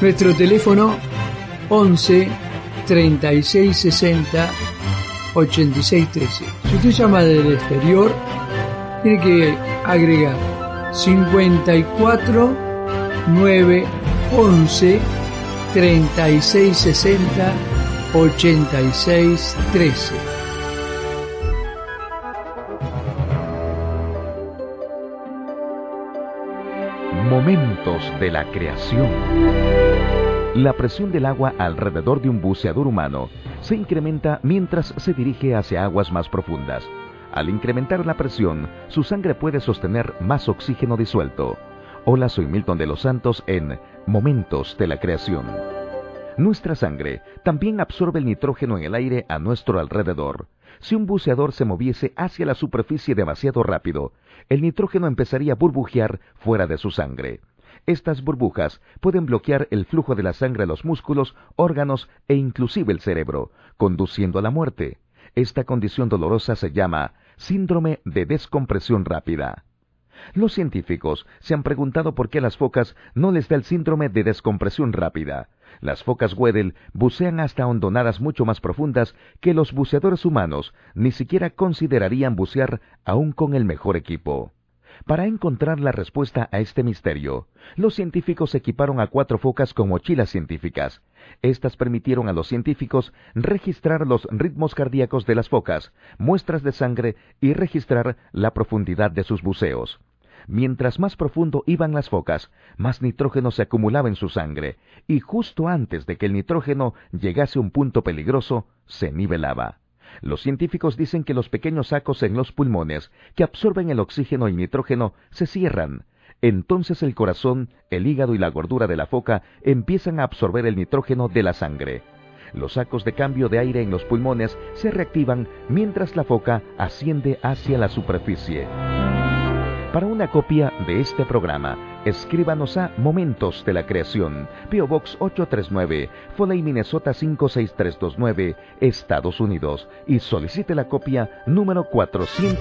Nuestro teléfono 11 36 60 86 13. Si usted llama del exterior, tiene que agregar 54 9 11 36 60 86 13. Momentos de la creación. La presión del agua alrededor de un buceador humano se incrementa mientras se dirige hacia aguas más profundas. Al incrementar la presión, su sangre puede sostener más oxígeno disuelto. Hola, soy Milton de los Santos en Momentos de la Creación. Nuestra sangre también absorbe el nitrógeno en el aire a nuestro alrededor. Si un buceador se moviese hacia la superficie demasiado rápido, el nitrógeno empezaría a burbujear fuera de su sangre. Estas burbujas pueden bloquear el flujo de la sangre a los músculos, órganos e inclusive el cerebro, conduciendo a la muerte. Esta condición dolorosa se llama síndrome de descompresión rápida. Los científicos se han preguntado por qué a las focas no les da el síndrome de descompresión rápida. Las focas Weddell bucean hasta hondonadas mucho más profundas que los buceadores humanos ni siquiera considerarían bucear aún con el mejor equipo. Para encontrar la respuesta a este misterio, los científicos equiparon a 4 focas con mochilas científicas. Estas permitieron a los científicos registrar los ritmos cardíacos de las focas, muestras de sangre y registrar la profundidad de sus buceos. Mientras más profundo iban las focas, más nitrógeno se acumulaba en su sangre, y justo antes de que el nitrógeno llegase a un punto peligroso, se nivelaba. Los científicos dicen que los pequeños sacos en los pulmones que absorben el oxígeno y nitrógeno se cierran. Entonces el corazón, el hígado y la gordura de la foca empiezan a absorber el nitrógeno de la sangre. Los sacos de cambio de aire en los pulmones se reactivan mientras la foca asciende hacia la superficie. Para una copia de este programa, escríbanos a Momentos de la Creación, P.O. Box 839, Foley, Minnesota 56329, Estados Unidos, y solicite la copia número 400.